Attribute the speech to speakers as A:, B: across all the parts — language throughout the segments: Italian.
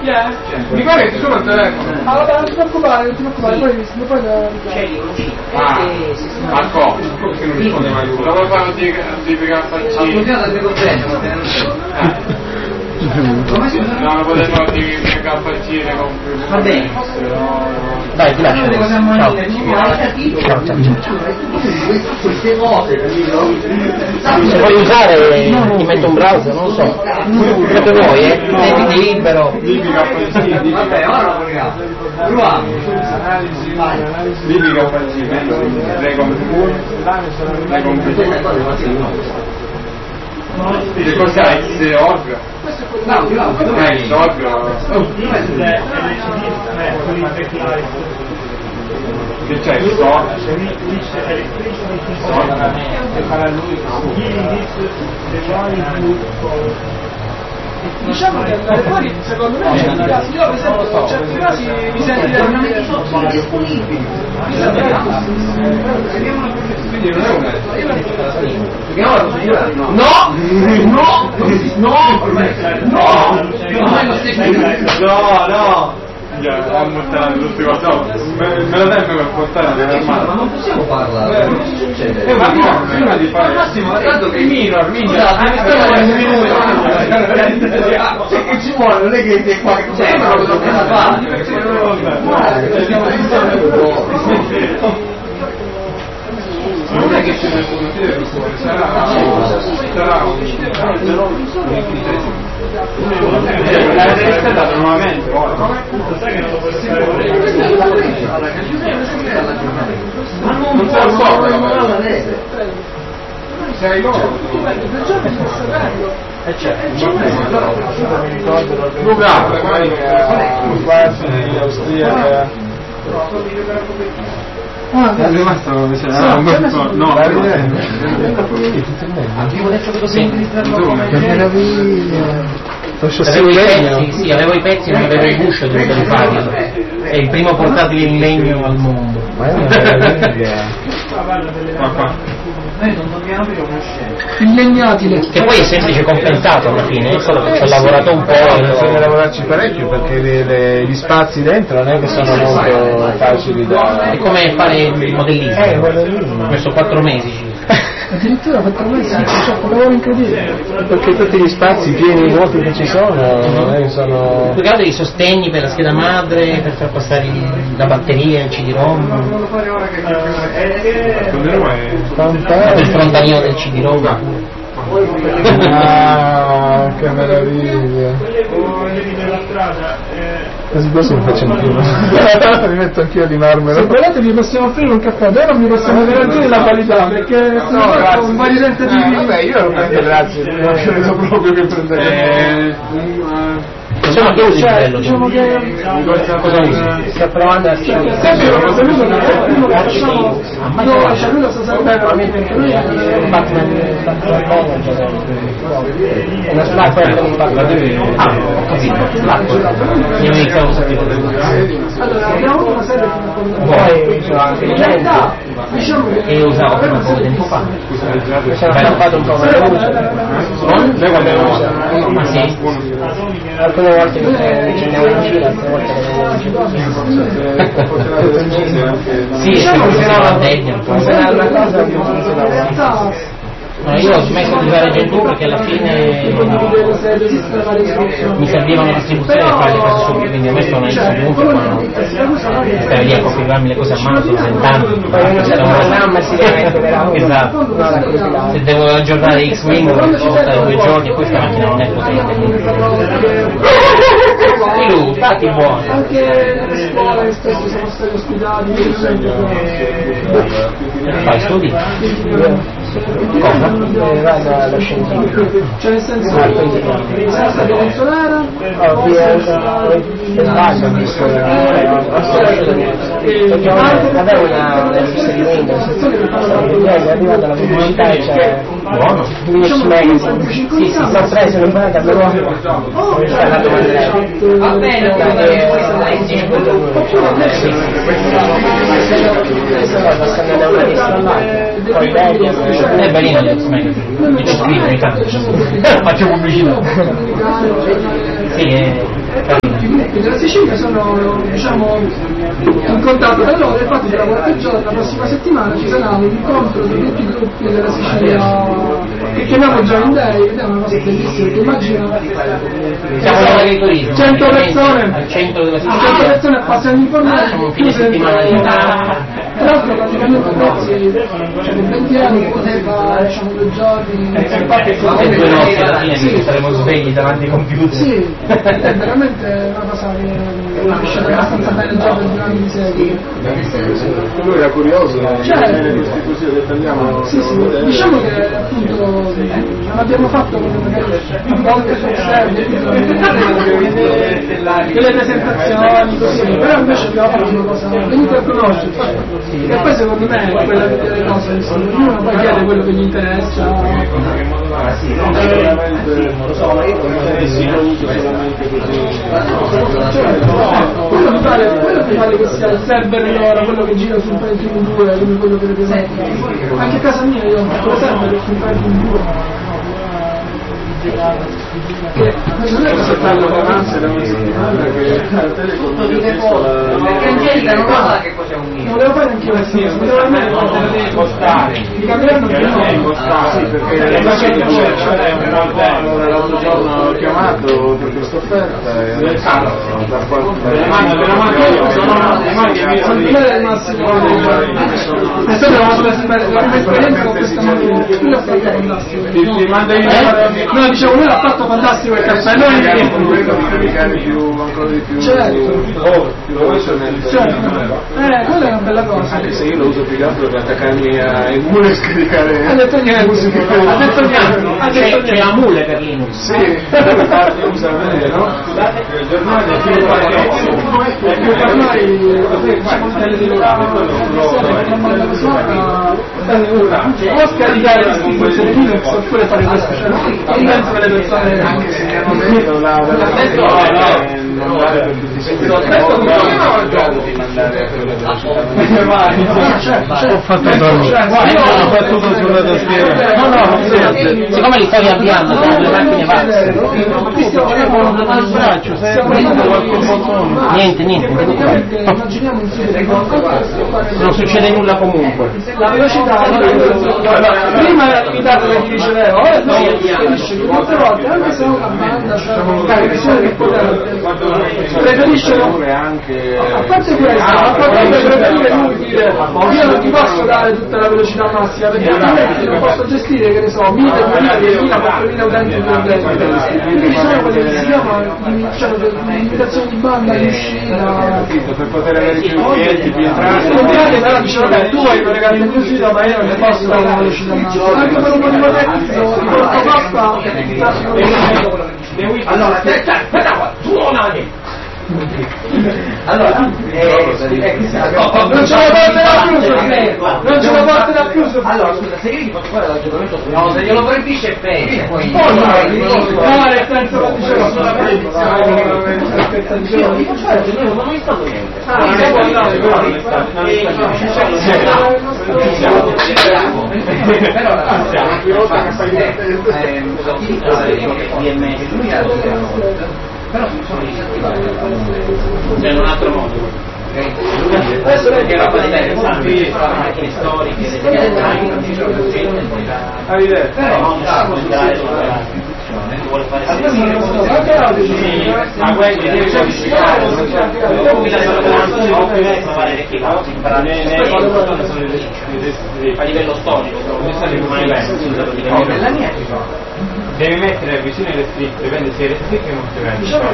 A: Mi pare che solo il telefono.
B: Ah, vabbè, non ti preoccupare, poi
A: Marco, che non risponde mai lui. Dovevo fare un DPKC. Non potevo fare un DPKC.
C: Va bene.
D: Dai, ti lascio. Ciao.
C: Queste cose,
D: Se vuoi usare ti metto un browser, non lo so. Quello che vuoi, mettiti libero.
C: vabbè, ora lo proviamo. Proviamo.
A: DPKC, che cos'è? Xorg?
C: No,
A: Che c'è? Xorg?
B: diciamo che andare fuori secondo me c'è certi casi, io per esempio in certi casi mi sento
C: sono disponibili.
A: Quindi non è un
C: No.
A: Ho mostrato tutte cose. Me lo tengo per portare
C: Ma non possiamo parlare, non si succede.
A: ma prima di fare
C: Massimo, tanto che
A: minor
C: che ci vuole, non è che qua che c'è, ma lo dobbiamo fare.
A: non è che ce ne sono sarà la rispettata nuovamente non so sei loro Luca è rimasto no,
C: abbiamo detto che dobbiamo
D: Che meraviglia! Sì, avevo i pezzi ma non avevo i guscio dovuto rifarli. È il primo portatile in legno al mondo.
C: Noi non dobbiamo avere una scena.
B: il legnatile.
D: Che poi è semplice compensato alla fine, solo che ci ho lavorato un po'.
E: Bisogna lavorarci parecchio perché gli spazi dentro non è che sono molto facili da.
D: È come fare il modellismo. Ho messo 4 mesi.
B: Addirittura 4 mesi, cioè un lavoro incredibile.
E: Perché tutti gli spazi pieni di vuoti che ci sono non è che sono.
D: Più che altro i sostegni per la scheda madre, per far passare la batteria, il CD-ROM, il frontalino del CD-ROM.
E: Ah, che meraviglia! Così mi faccio anch'io. Mi metto anch'io di marmelo.
B: Se volete vi possiamo offrire un caffè, noi non vi possiamo garantire la qualità perché un po' di tentativi.
E: Vabbè, io lo prendo, grazie. Credo proprio che prenderemo.
D: Insomma, che usi il livello?
B: Diciamo che
D: Cosa usi?
E: Sta provando a
B: lui lo sta sapendo perché lui è
D: una slapper con un Batman. Ah, ho capito, slapper. Io mi ricordo cosa tipo di
B: allora abbiamo una serie
D: poi uso anche il lento e usavo per un po' di tempo fa. Mi sono stampato un po' con la luce.
E: Lei quando lo usa?
D: Ma sì. Alcune volte mi accendevo in fila, altre volte sì, è che funzionava a degno. Funzionava una cosa che non funzionava. No, io ho smesso di usare Gentoo perché alla fine mi serviva una distribuzione per fare le cose subito, quindi ho messo una distribuzione stare lì a configurarmi le cose a mano sono 20 anni. Poi uno c'è un programma e si deve mettere esatto. Se devo aggiornare X-Wing una volta 2 giorni e questa macchina non è potente. Lui, fatti buoni.
B: anche nelle scuole spesso siamo stati ospitati.
D: Fai studi? Cosa?
E: Lo scientifico.
B: Cioè nel senso sarà stato consolare
E: avevo una rivista di Windows, è arrivata la pubblicità e c'è
D: Buono.
E: Windows Magazine. Sì, l'ho preso, l'ho imparata, l'ho installato
C: Va bene,
E: passando da una lista all'altra, poi
D: È bello il Magazine, ci scrivo ogni tanto, faccio pubblicità. Sì, è carino.
B: gruppi della Sicilia sono diciamo in contatto tra loro, infatti tra qualche giorno, la prossima settimana ci sarà un incontro di tutti i gruppi della Sicilia che chiamiamo Join Day, ed è una cosa bellissima, perché immagina 100 persone passano informati, tra l'altro praticamente prezzi cioè 20 euro si fa diciamo 2 giorni,
D: infatti 2 notti alla fine saremo svegli davanti ai computer.
B: Sì, è veramente una cosa che riesce abbastanza bene già per 2 anni di seguito.
A: Lui era curioso,
B: sì, diciamo che appunto non abbiamo fatto come magari volte delle presentazioni così, però invece abbiamo fatto una cosa, venite a conoscere, e poi secondo me è quella delle cose, ognuno poi chiede quello che gli interessa. Quello mi pare che sia il server loro, quello che gira sul Pentium 2, come quello che vedete anche a casa mia, io ho fatto il server sul Pentium 2. Che non è così bello
A: da una settimana che
C: perché Angelica non sa che cos'è un
B: non devo fare anche io la stessa, mi devo almeno
A: impostare.
B: I cambiano più
A: Sì, perché l'altro giorno ho chiamato per questa offerta e adesso
B: l'esperienza con questa macchina, quello è stato fantastico. No, diciamo, lui l'ha fatto fantastico il caffè, noi
A: ancora di più.
B: Certo. Quella è una bella cosa.
A: Anche se io lo uso più che altro per attaccarmi ai mule e scaricare.
B: Ha detto niente.
D: C'è la mule per Linux.
A: Sì, usa bene, no? Scusate, il giornale è più
B: per noi o scaricare la schifezza di Linux oppure fare questo, cioè non penso che le persone
A: anche se mi hanno detto non vale per tutti i siti di mandare a quelle
B: ho fatto
A: sulla tastiera.
D: No, siccome li stavi avviando sono 2 macchine pazze. Niente,
B: immaginiamo un sito di
D: non succede nulla comunque.
B: la velocità prima era limitata come ti dicevo, ora no, preferisce che molte volte anche se una banda c'è una connessione che preferiscono
A: anche
B: a parte questo, a parte preferire lui dire io non ti posso dare tutta la velocità massima perché altrimenti non posso gestire, che ne so, 1000, 2000, 10.000, 4.000 utenti per utente, quindi ci sono quelle che si chiamano limitazioni di banda in uscita
A: per poter avere più clienti, più entrate.
B: Però diceva che tu hai collegato il mio sito ma io non ne posso dare una velocità massima anche per un motivo tecnico di porta pasta.
C: Allora, aspetta qua, suonati! Allora,
B: non ce la porterà più su
C: allora scusa, se io gli posso fare l'aggiornamento no, se glielo proibisce è peggio poi
B: no, nel senso che dicevo sulla
C: io gli faccio fare l'aggiornamento, ma non è stato niente però sono disattivati
D: C'è un altro modo.
B: adesso lei
D: Che roba interessante, macchine storiche, vuole fare a livello storico, devi mettere vicino alle scritte, vedi se le scritte non si vede.
B: diciamo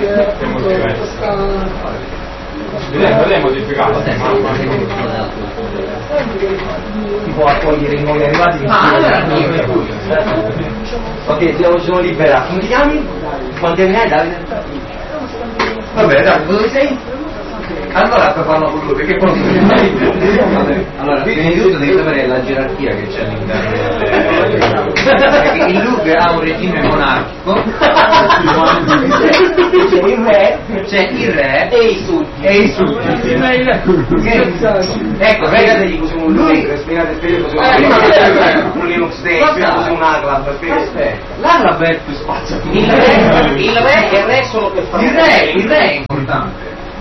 B: che
A: L'hai modificato?
C: si può accogliere i nuovi arrivati ok, sono liberato. Come ti chiami? Quanti anni hai, Davide? Vabbè, Davide, dove sei? Allora per farlo con lui, perché poi allora, prima di tutto devi sapere la gerarchia che c'è all'interno perché il Louvre ha un regime monarchico, c'è il re e i sudditi ecco, spiegategli così un Louvre, spiegate così un Linux Day, spiegate così un Aglab, l'Aglab è più spazio, il re è re solo per fare il re è importante.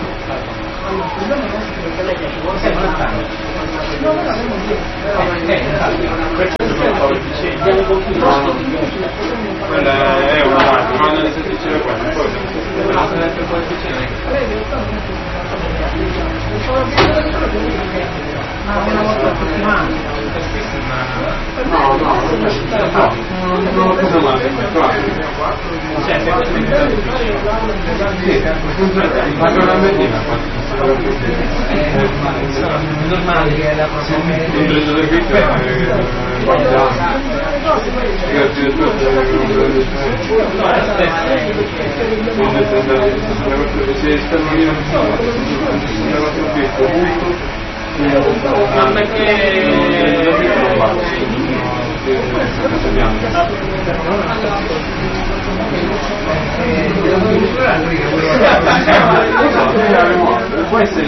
A: Quella è una parte, ma non si dice quella, poi
E: una volta a settimana.
A: no, cosa male, ma non la mettiamo
E: Normale che è la prossima
A: preso del vitto
D: ma perché
A: può essere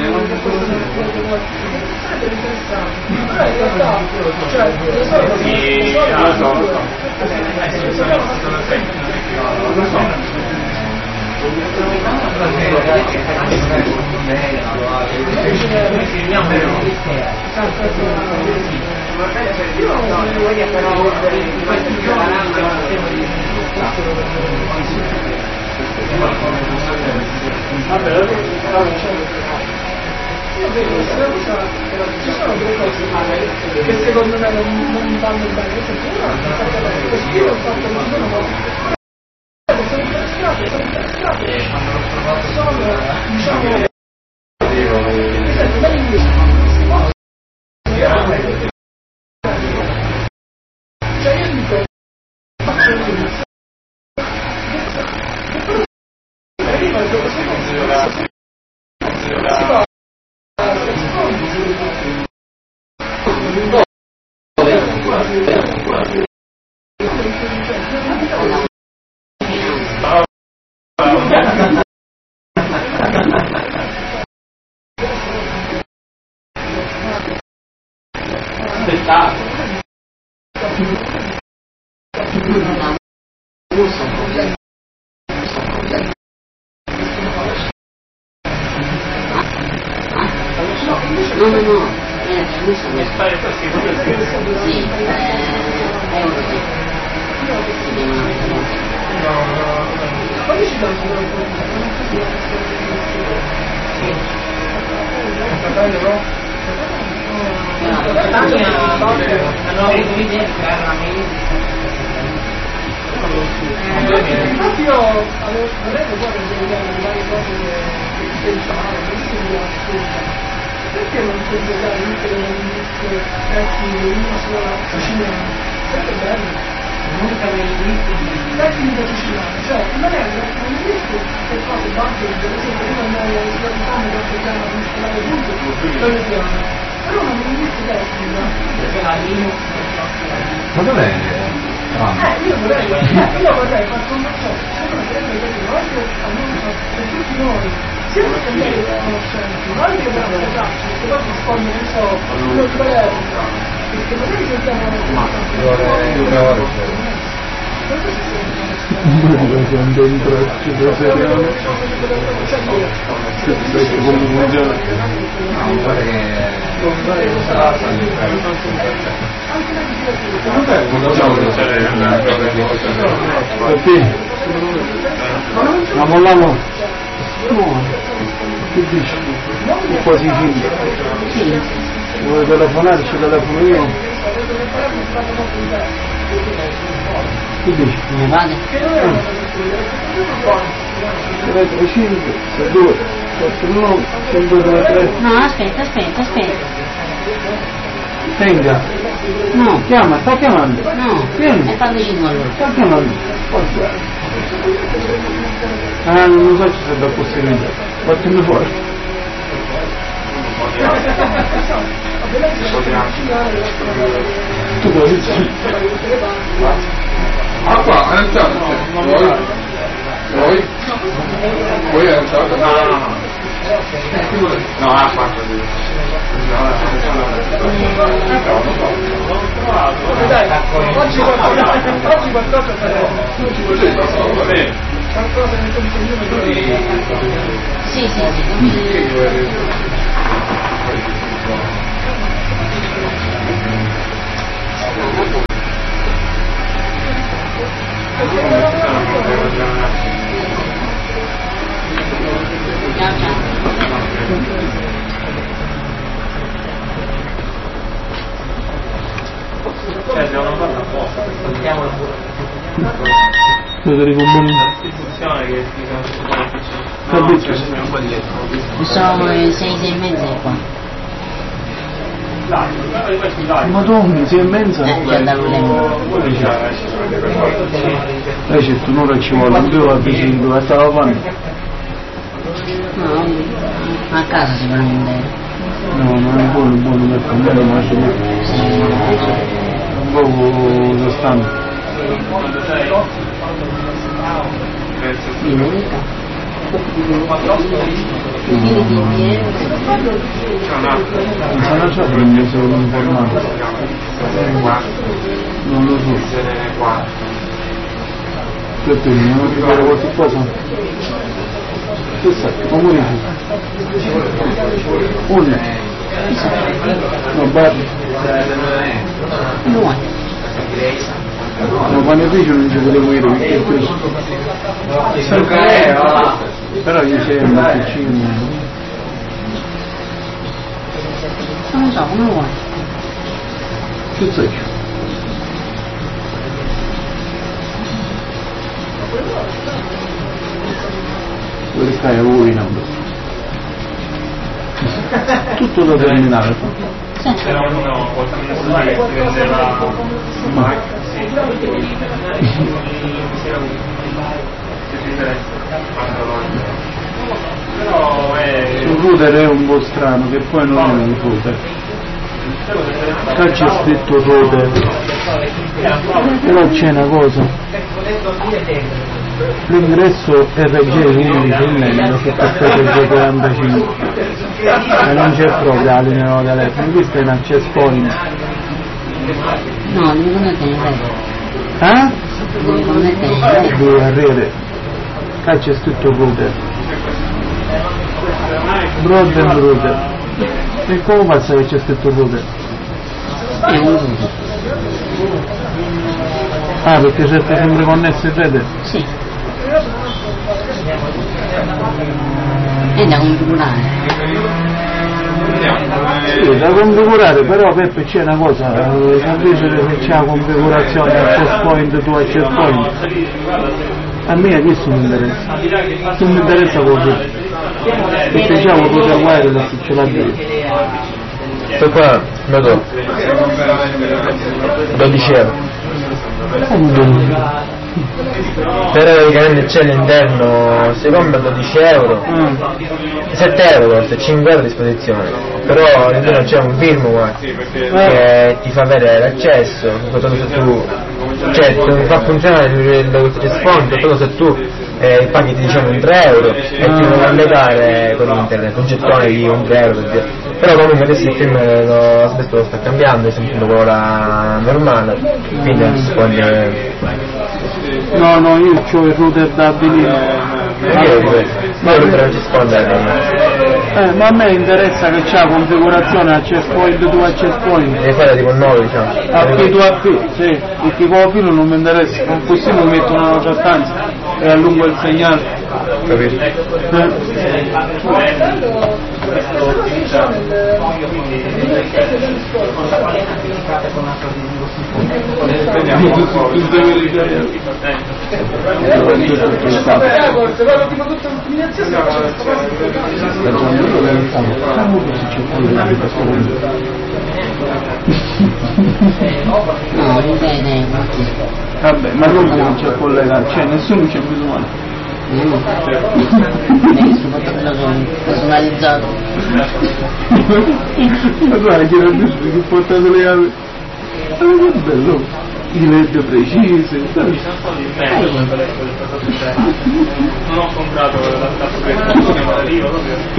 B: ci sono delle cose che secondo me non vanno bene, così io ho fatto sono interessate, sono diciamo cioè io dico infatti io avevo varie cose che pensavo, perché non si può usare tutte le pezzi in una sola cucina? Sarebbe bello. Tecnica siciliana, cioè rimanere un ministro che fa il banco, per esempio, io andavo a Islamistano per cercare di installare tutto, però non mi ministro tecnica.
C: Ma dov'è?
B: Io vorrei far commerciare, secondo me sarebbe bello anche per tutti noi, sia per cambiare le conoscenze, ma anche per le tracce, perché poi rispondono, non so, uno di perché magari sentiamo
F: quando intracci da seriale come funziona perché la molliamo no che dici quasi finita vuoi telefonare ci telefono io che dici?
E: Come vale?
F: 5 2 4 9 5 2 3
E: No, aspetta.
F: tenga no chiama sta chiamando
E: No,
F: vieni
E: e fammi 5 allora.
F: sta chiamando forza non so se da possibilità fatemi fuori tu vuoi dici?
A: qua, è entrato, poi è entrato, no, ha fatto
B: oggi qualcosa faremo.
G: Sì.
A: Devono farla apposta, saltiamola pure.
F: Federico Bonini.
A: L'istituzione che
G: Sono le 6:30 qua.
F: Madonna, 6:30?
G: Già da lunedì.
F: C'è un'ora ci vuole, non devo avvicinare dove stava facendo.
G: No, a casa sicuramente.
F: No, non è buono per me, lo mangio un po' costante. Non sarà già prendere solo informato. Non lo so. Aspetta, non ti fare qualche cosa? Che sai, come dici? Uno. No, Barri.
G: No.
F: No, panificio non ci volevo dire perché è questo. Però gli sembra che ci
G: Non lo so, come vuoi.
F: che sai? Dove stai a voi, no? Tutto da terminare.
A: C'era uno qualche mese fa che si vendeva però
F: Il router è un po' strano, che poi non è un router. Qua c'è scritto router. Però c'è una cosa. L'ingresso RG11 che è RG45 e non c'è proprio la linea di telefono, questo è un access point.
G: No, devi connettere. Devi connettere.
F: Due rete. Qua c'è scritto router. Broadband router. E come passa che c'è scritto router?
G: È un router.
F: Ah, perché c'è sempre connesso in rete?
G: Sì. È da configurare.
F: Sì, da configurare, però Peppe c'è una cosa, invece se c'è la configurazione access point to access point, a me questo mi interessa. Non mi interessa proprio. Perché già un router wireless ce l'ha io.
E: Questo qua lo do 12 euro. Però praticamente c'è all'interno, si compra 12 euro, 7 euro forse, 5 euro a disposizione, però all'interno c'è un firmware che ti fa avere l'accesso, se tu, cioè ti fa funzionare il responde, però se tu paghi diciamo un 3 euro e ti puoi collegare con internet, un gettone di un 3 euro per dire. Però comunque adesso il film aspetto lo sta cambiando, è sempre una ora normale, quindi non si può dire.
F: No, io ho il router da Benino.
E: Ma il router non ci risponde.
F: Ma a me interessa che c'è la configurazione access point to access point.
E: Devi fare tipo 9 diciamo.
F: AP to AP, sì, perché con filo non mi interessa, non possiamo mettere una nota stanza e allungo il segnale.
E: Capito?
G: No, bene.
F: Vabbè, ma non c'è collegato, cioè nessuno c'è bisogno.
G: Personalizzato.
F: Ma guarda che non dice che portate le chiavi. Che bello, i LED precisi.
A: Non ho comprato la tappetina che arriva proprio.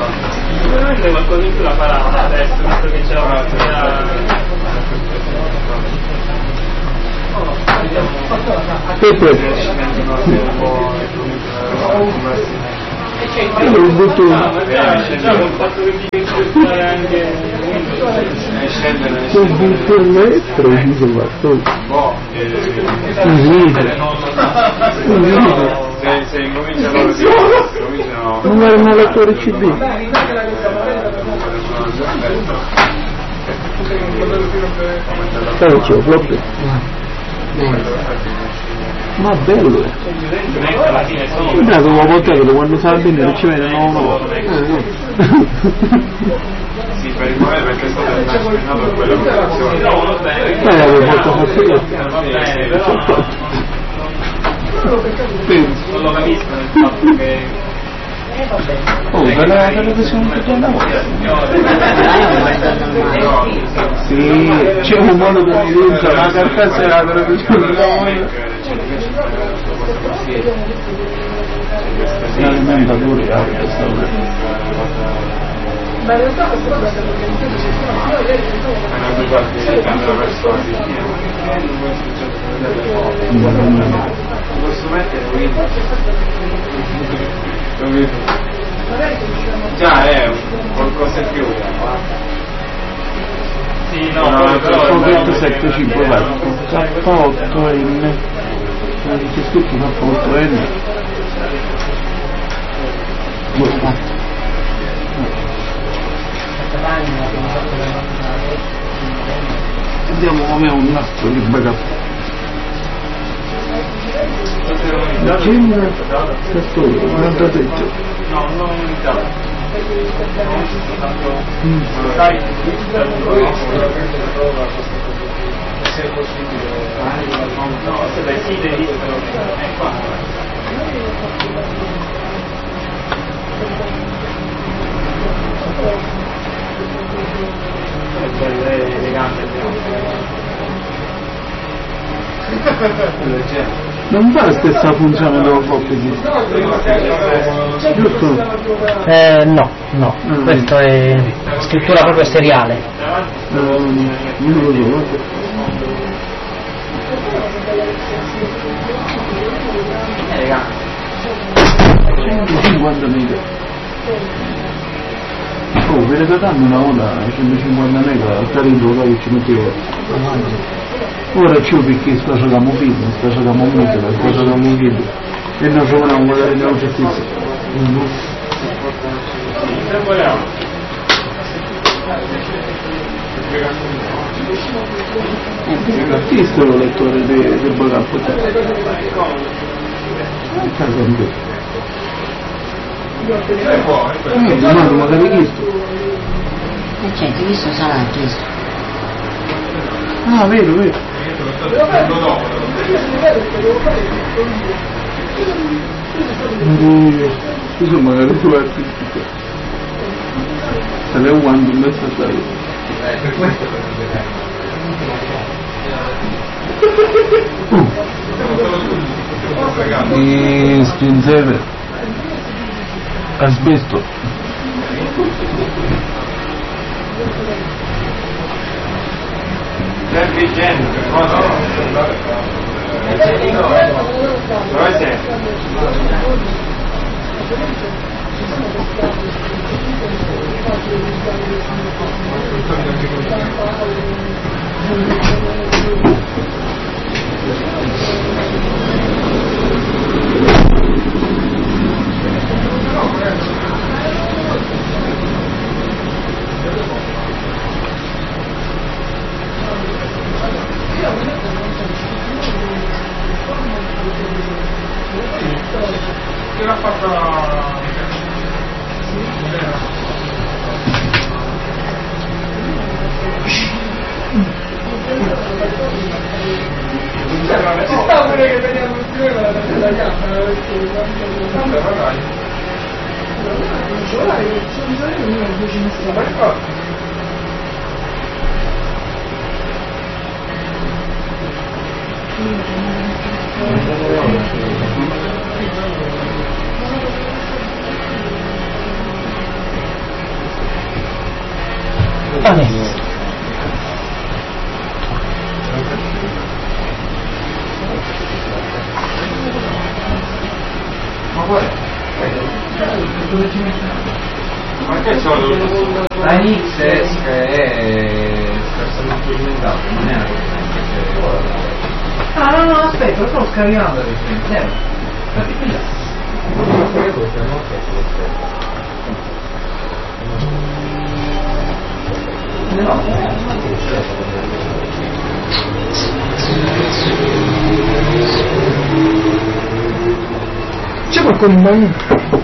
A: Sicuramente qualcosa in più la farà adesso, visto che c'è una
F: Peppe, io lo butto il metro, dico
A: se incomincia loro di cominciano
F: non era un lettore CD. C'è proprio. Ma bello guardate una volta che quando sa bene non ci vede no.
A: sì, per il momento perché è stato per quella operazione
F: avevo fatto fatica
A: non lo capiscono il fatto che
F: per la televisione che andavo sì, c'è un modo che mi dice ma carcassa è la televisione si alimenta pure
B: ma in realtà questa cosa
A: posso mettere già è qualcosa in più sì no
F: però 754 K8N c'è scritto K8N vediamo come è un nastro di backup Jim 47
A: no non ho iniziato se è possibile no se dai sì devi è elegante
F: non fa la stessa funzione dello Foppisi giusto?
D: No, questo è scrittura proprio seriale.
F: Non lo so 150 mega ve ne danno una ora 150 mega al carino che ci mettevo ora c'è perché sta giocando film, sta giocando musica, sta giocando video e non giocano magari nella giustizia questo è lo lettore del backup domani magari chiesto
G: certo, questo sarà chiesto
F: vero scusa magari tu artistica se ne quando un mezzo stai
C: per questo
F: e spingere asbesto
A: Servigente, cosa? Dove sei? Che l'ha fatta ci sta pure che veniamo insieme la tagliata
C: Ma Nix è stato implementato, non è una cosa. Ah no, aspetta, lo sto scaricando adesso.
B: C'è qualcuno in bagno?